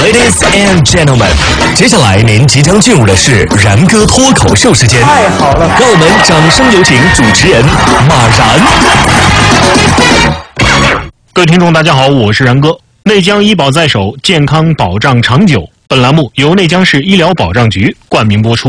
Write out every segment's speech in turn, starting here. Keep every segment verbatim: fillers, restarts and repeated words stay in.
Ladies and gentlemen， 接下来您即将进入的是然哥脱口秀时间。 太好了， 让我们掌声有请主持人马然。 各位听众，大家好，我是然哥。内江医保在手，健康保障长久。本栏目由内江市医疗保障局冠名播出。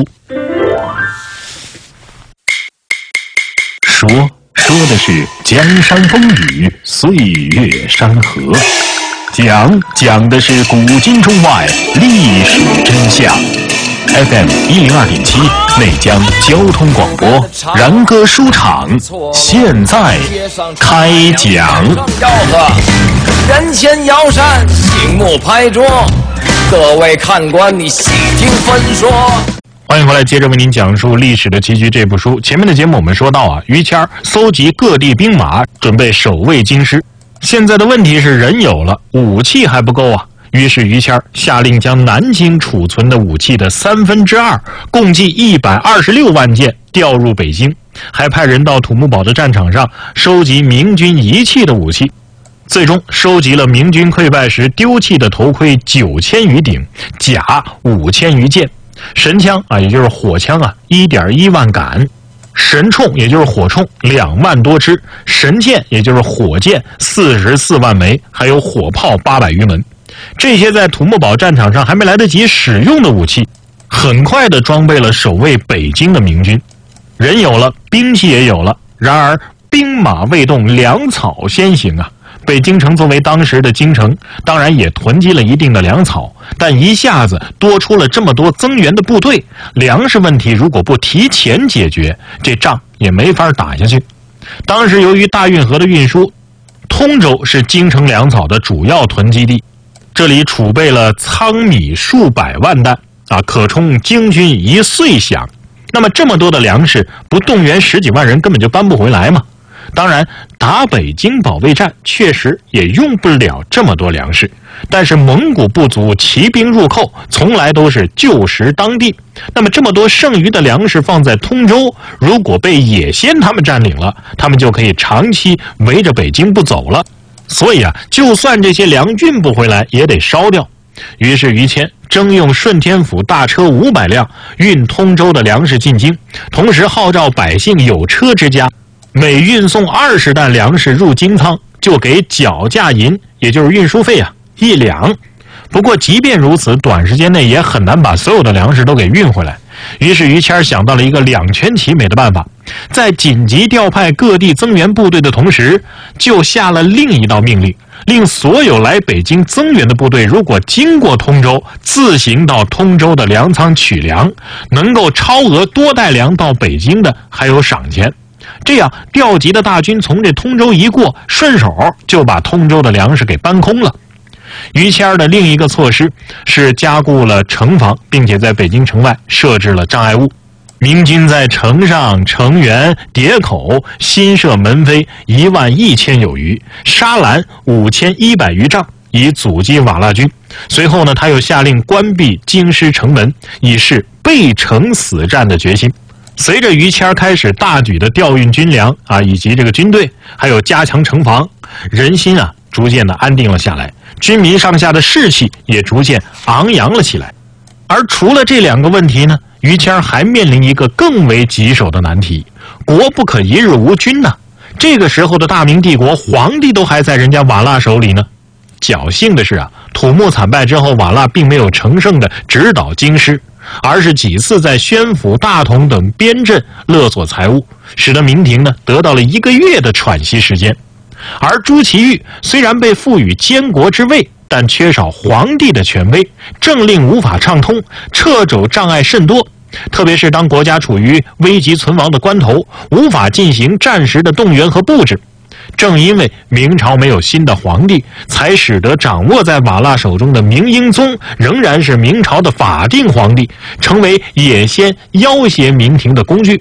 说说的是江山风雨，岁月山河。讲讲的是古今中外历史真相。F M 一零二点七，内江交通广播，然哥书场，现在开讲。 吆喝，人前摇扇，醒目拍桌，各位看官，你细听分说。 欢迎回来，接着为您讲述历史的棋局这部书。前面的节目我们说到啊，于谦儿搜集各地兵马，准备守卫京师。现在的问题是人有了，武器还不够啊。于是于谦儿下令将南京储存的武器的三分之二，共计一百二十六万件调入北京，还派人到土木堡的战场上收集明军遗弃的武器。最终收集了明军溃败时丢弃的头盔九千余顶，甲五千余件，神枪啊，也就是火枪啊，一点一万杆。神铳也就是火铳两万多支，神箭也就是火箭四十四万枚，还有火炮八百余门。这些在土木堡战场上还没来得及使用的武器，很快的装备了守卫北京的明军。人有了，兵器也有了，然而兵马未动，粮草先行啊。北京城作为当时的京城，当然也囤积了一定的粮草，但一下子多出了这么多增援的部队，粮食问题如果不提前解决，这仗也没法打下去。当时由于大运河的运输，通州是京城粮草的主要囤积地，这里储备了仓米数百万担啊，可充京军一岁饷。那么这么多的粮食，不动员十几万人根本就搬不回来嘛。当然，打北京保卫战确实也用不了这么多粮食，但是蒙古部族骑兵入寇，从来都是就食当地。那么这么多剩余的粮食放在通州，如果被野先他们占领了，他们就可以长期围着北京不走了。所以啊，就算这些粮运不回来，也得烧掉。于是于谦征用顺天府大车五百辆，运通州的粮食进京，同时号召百姓有车之家，每运送二十担粮食入京仓，就给脚价银，也就是运输费啊，一两。不过即便如此，短时间内也很难把所有的粮食都给运回来。于是于谦想到了一个两全其美的办法，在紧急调派各地增援部队的同时，就下了另一道命令，令所有来北京增援的部队，如果经过通州，自行到通州的粮仓取粮，能够超额多带粮到北京的，还有赏钱。这样调集的大军从这通州一过，顺手就把通州的粮食给搬空了。于谦的另一个措施是加固了城防，并且在北京城外设置了障碍物。明军在城上、城垣、叠口新设门扉一万一千有余，沙栏五千一百余丈，以阻击瓦剌军。随后呢，他又下令关闭京师城门，以示背城死战的决心。随着于谦开始大举的调运军粮啊，以及这个军队，还有加强城防，人心啊逐渐的安定了下来，军民上下的士气也逐渐昂扬了起来。而除了这两个问题呢，于谦还面临一个更为棘手的难题：国不可一日无君呐。这个时候的大明帝国，皇帝都还在人家瓦剌手里呢。侥幸的是啊，土木惨败之后，瓦剌并没有乘胜的直捣京师，而是几次在宣府、大同等边镇勒索财物，使得明廷呢得到了一个月的喘息时间。而朱祁钰虽然被赋予监国之位，但缺少皇帝的权威，政令无法畅通，掣肘障碍甚多。特别是当国家处于危急存亡的关头，无法进行战时的动员和布置。正因为明朝没有新的皇帝，才使得掌握在瓦剌手中的明英宗仍然是明朝的法定皇帝，成为野先要挟明廷的工具。